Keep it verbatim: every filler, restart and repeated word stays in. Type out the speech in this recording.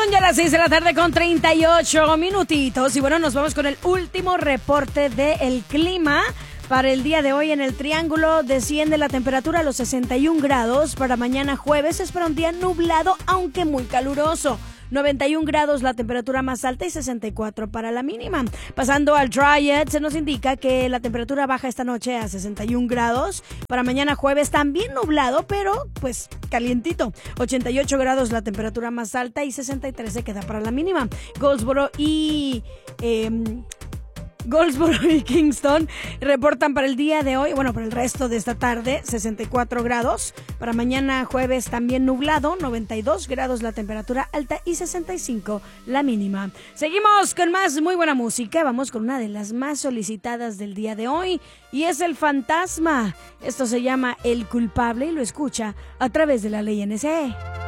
Son ya las seis de la tarde con treinta y ocho minutitos. Y bueno, nos vamos con el último reporte del clima. Para el día de hoy en el Triángulo desciende la temperatura a los sesenta y un grados. Para mañana jueves se espera un día nublado, aunque muy caluroso. noventa y un grados la temperatura más alta y sesenta y cuatro para la mínima. Pasando al Triad, se nos indica que la temperatura baja esta noche a sesenta y un grados. Para mañana jueves también nublado, pero pues calientito. ochenta y ocho grados la temperatura más alta y sesenta y tres se queda para la mínima. Goldsboro y... Eh, Goldsboro y Kingston reportan para el día de hoy, bueno, para el resto de esta tarde, sesenta y cuatro grados. Para mañana jueves también nublado, noventa y dos grados la temperatura alta y sesenta y cinco la mínima. Seguimos con más muy buena música. Vamos con una de las más solicitadas del día de hoy y es El Fantasma. Esto se llama El Culpable y lo escucha a través de la Ley N S E.